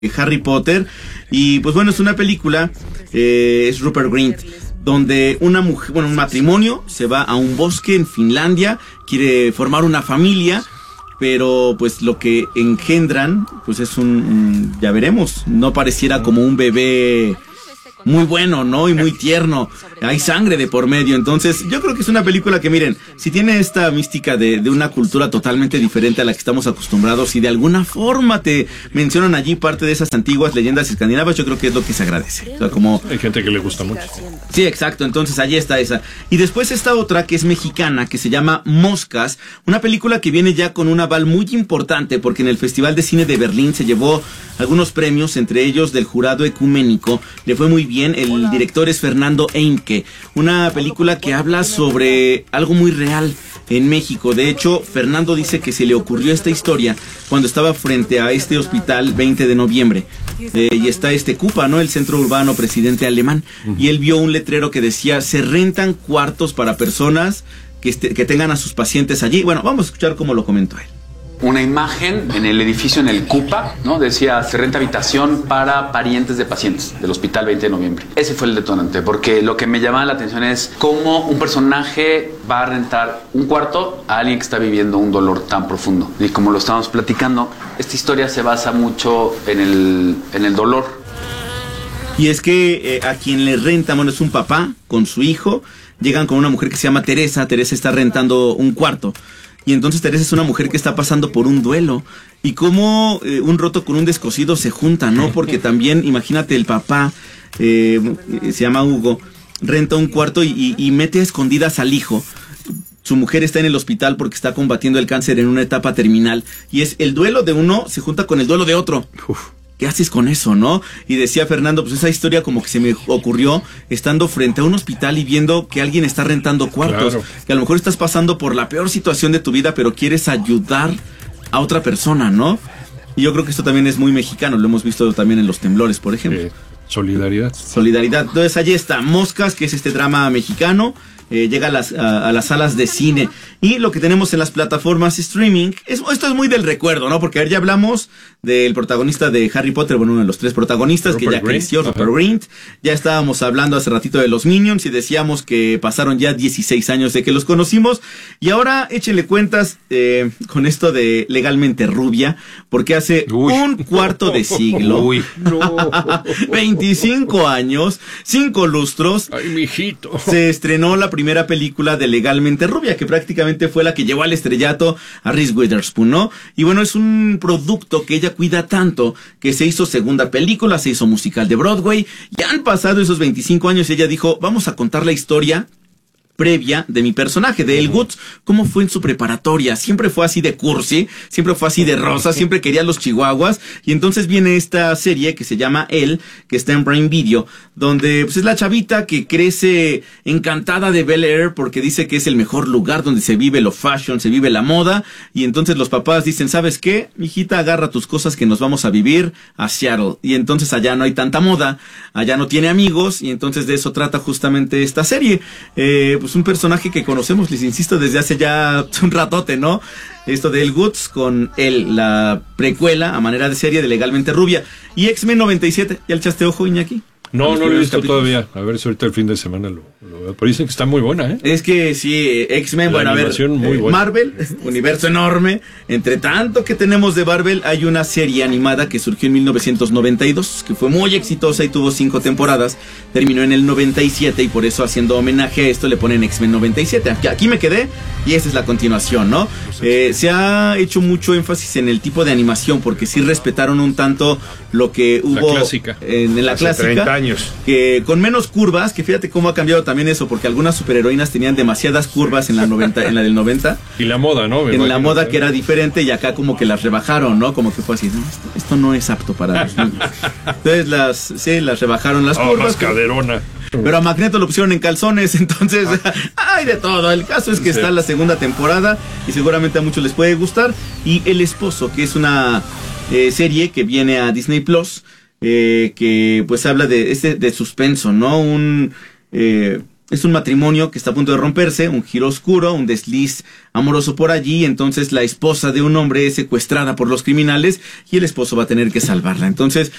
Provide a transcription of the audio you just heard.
Harry Potter. Y pues bueno, es una película, es Rupert Grint, donde una mujer, bueno, un matrimonio se va a un bosque en Finlandia, quiere formar una familia, pero pues lo que engendran pues es ya veremos, no pareciera como un bebé muy bueno, ¿no? Y muy tierno. Hay sangre de por medio. Entonces, yo creo que es una película que, miren, si tiene esta mística de una cultura totalmente diferente a la que estamos acostumbrados y de alguna forma te mencionan allí parte de esas antiguas leyendas escandinavas, yo creo que es lo que se agradece. O sea, como... Hay gente que le gusta mucho. Sí, exacto. Entonces, allí está esa. Y después esta otra que es mexicana, que se llama Moscas, una película que viene ya con un aval muy importante, porque en el Festival de Cine de Berlín se llevó algunos premios, entre ellos del jurado ecuménico. Le fue muy bien. El director es Fernando Eimke, una película que habla sobre algo muy real en México. De hecho, Fernando dice que se le ocurrió esta historia cuando estaba frente a este hospital 20 de noviembre. Y está CUPA, ¿no? El Centro Urbano Presidente Alemán. Y él vio un letrero que decía, se rentan cuartos para personas que tengan a sus pacientes allí. Bueno, vamos a escuchar cómo lo comentó él. Una imagen en el edificio, en el CUPA, ¿no? Decía, se renta habitación para parientes de pacientes del Hospital 20 de Noviembre. Ese fue el detonante, porque lo que me llamaba la atención es cómo un personaje va a rentar un cuarto a alguien que está viviendo un dolor tan profundo. Y como lo estábamos platicando, esta historia se basa mucho en el dolor. Y es que a quien le renta, bueno, es un papá con su hijo, llegan con una mujer que se llama Teresa. Teresa está rentando un cuarto. Y entonces Teresa es una mujer que está pasando por un duelo. Y cómo un roto con un descosido se junta, ¿no? Porque también, imagínate, el papá, se llama Hugo, renta un cuarto y mete a escondidas al hijo. Su mujer está en el hospital porque está combatiendo el cáncer en una etapa terminal. Y es el duelo de uno se junta con el duelo de otro. ¿Qué haces con eso, no? Y decía Fernando, pues esa historia como que se me ocurrió estando frente a un hospital y viendo que alguien está rentando cuartos. Claro. Que a lo mejor estás pasando por la peor situación de tu vida, pero quieres ayudar a otra persona, ¿no? Y yo creo que esto también es muy mexicano, lo hemos visto también en los temblores, por ejemplo. Solidaridad. Solidaridad. Entonces allí está Moscas, que es este drama mexicano. Llega a las salas de cine. Y lo que tenemos en las plataformas streaming, esto es muy del recuerdo, ¿no? Porque ya hablamos del protagonista de Harry Potter, bueno, uno de los tres protagonistas, Rupert que ya creció, Rupert Grint. Ya estábamos hablando hace ratito de los Minions y decíamos que pasaron ya 16 años de que los conocimos. Y ahora échenle cuentas con esto de Legalmente Rubia, porque hace un cuarto de siglo, 25 años, 5 lustros, ay, mijito, se estrenó la primera película de Legalmente Rubia, que prácticamente fue la que llevó al estrellato a Reese Witherspoon, ¿no? Y bueno, es un producto que ella cuida tanto que se hizo segunda película, se hizo musical de Broadway. Ya han pasado esos 25 años y ella dijo, vamos a contar la historia previa de mi personaje, de Elle Woods, cómo fue en su preparatoria. Siempre fue así de cursi, siempre fue así de rosa, siempre quería los chihuahuas. Y entonces viene esta serie que se llama Elle, que está en Prime Video, donde pues es la chavita que crece encantada de Bel Air porque dice que es el mejor lugar donde se vive lo fashion, se vive la moda. Y entonces los papás dicen, ¿sabes qué? Mijita, agarra tus cosas que nos vamos a vivir a Seattle. Y entonces allá no hay tanta moda, allá no tiene amigos, y entonces de eso trata justamente esta serie. Pues un personaje que conocemos, les insisto, desde hace ya un ratote, ¿no? Esto de Elle Woods con él, la precuela a manera de serie de Legalmente Rubia. Y X-Men 97, ¿ya le echaste ojo, Iñaki? No lo he visto todavía. A ver si ahorita el fin de semana lo veo. Pero dicen que está muy buena, ¿eh? Es que sí, X-Men, bueno, a ver, muy buena. Marvel, universo enorme. Entre tanto que tenemos de Marvel, hay una serie animada que surgió en 1992, que fue muy exitosa y tuvo 5 temporadas. Terminó en el 97 y por eso, haciendo homenaje a esto, le ponen X-Men 97. Aquí me quedé y esta es la continuación, ¿no? Se ha hecho mucho énfasis en el tipo de animación porque sí respetaron un tanto lo que hubo la clásica. En la clásica. 30 años. Que con menos curvas, que fíjate cómo ha cambiado también eso, porque algunas superheroínas tenían demasiadas curvas en la del 90. Y la moda, ¿no? En la moda que era diferente y acá como que las rebajaron, ¿no? Como que fue así, no, esto no es apto para los niños. Entonces las rebajaron las curvas. Más caderona. Pero a Magneto lo pusieron en calzones, entonces hay de todo. El caso es que está la segunda temporada y seguramente a muchos les puede gustar. Y El Esposo, que es una serie que viene a Disney Plus, que pues habla de suspenso, ¿no? Es un matrimonio que está a punto de romperse, un giro oscuro, un desliz amoroso por allí. Entonces la esposa de un hombre es secuestrada por los criminales y el esposo va a tener que salvarla. Entonces